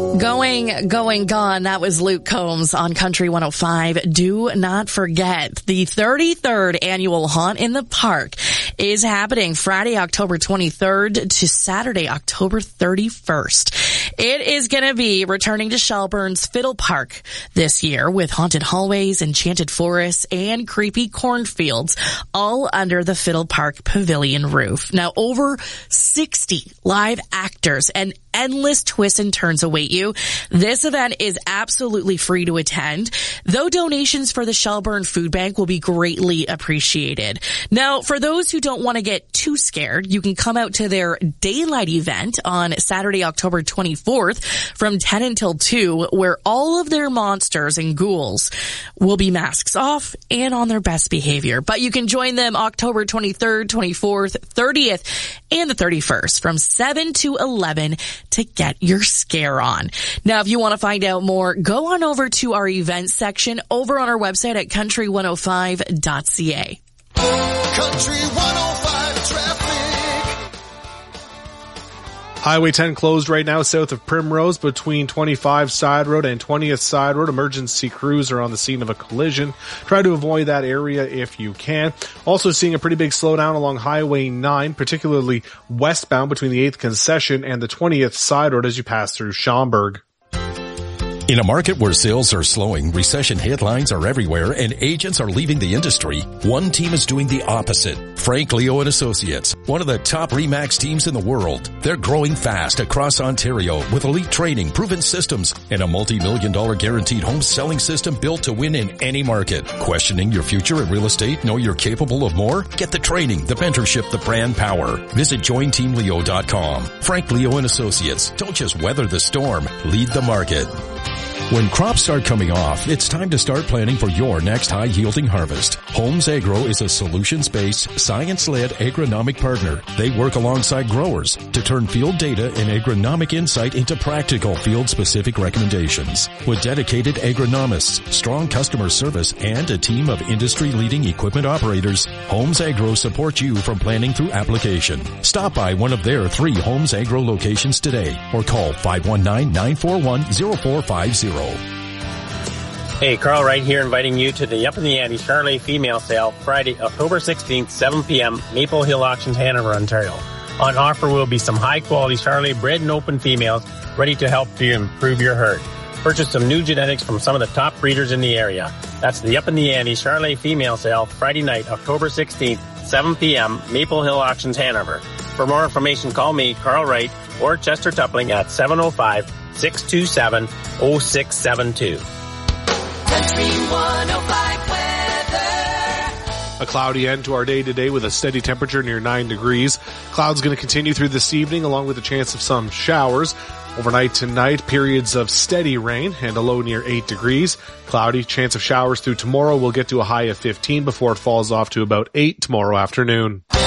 Gone. That was Luke Combs on Country 105. Do not forget, the 33rd annual Haunt in the Park is happening Friday, October 23rd to Saturday, October 31st. It is going to be returning to Shelburne's Fiddle Park this year with haunted hallways, enchanted forests, and creepy cornfields, all under the Fiddle Park Pavilion roof. Now, over 60 live actors and endless twists and turns await you. This event is absolutely free to attend, though donations for the Shelburne Food Bank will be greatly appreciated. Now, for those who don't want to get too scared, you can come out to their daylight event on Saturday, October 24th from 10 until 2, where all of their monsters and ghouls will be masks off and on their best behavior. But you can join them October 23rd, 24th, 30th, and the 31st from 7 to 11 to get your scare on. Now, if you want to find out more, go on over to our events section over on our website at country105.ca. Country 105 traffic. Highway 10 closed right now south of Primrose between 25 Side Road and 20th Side Road. Emergency crews are on the scene of a collision. Try to avoid that area if you can. Also seeing a pretty big slowdown along Highway 9, particularly westbound between the 8th Concession and the 20th Side Road as you pass through Schaumburg. In a market where sales are slowing, recession headlines are everywhere, and agents are leaving the industry, one team is doing the opposite. Frank Leo & Associates, one of the top RE/MAX teams in the world. They're growing fast across Ontario with elite training, proven systems, and a multi-million-dollar guaranteed home selling system built to win in any market. Questioning your future in real estate? Know you're capable of more? Get the training, the mentorship, the brand power. Visit jointeamleo.com. Frank Leo & Associates. Don't just weather the storm. Lead the market. When crops start coming off, it's time to start planning for your next high-yielding harvest. Homes Agro is a solutions-based, science-led agronomic partner. They work alongside growers to turn field data and agronomic insight into practical field-specific recommendations. With dedicated agronomists, strong customer service, and a team of industry-leading equipment operators, Homes Agro supports you from planning through application. Stop by one of their 3 Homes Agro locations today or call 519-941-0450. Hey, Carl Wright here, inviting you to the Up in the Ante Charolais Female Sale, Friday, October 16th, 7 p.m., Maple Hill Auctions, Hanover, Ontario. On offer will be some high-quality Charolais bred and open females ready to help you improve your herd. Purchase some new genetics from some of the top breeders in the area. That's the Up in the Ante Charolais Female Sale, Friday night, October 16th, 7 p.m., Maple Hill Auctions, Hanover. For more information, call me, Carl Wright, or Chester Tupling at 705-627-0672. Country 105 weather. A cloudy end to our day today with a steady temperature near 9 degrees. Clouds going to continue through this evening along with a chance of some showers. Overnight tonight, periods of steady rain and a low near 8 degrees. Cloudy, chance of showers through tomorrow. We'll get to a high of 15 before it falls off to about 8 tomorrow afternoon.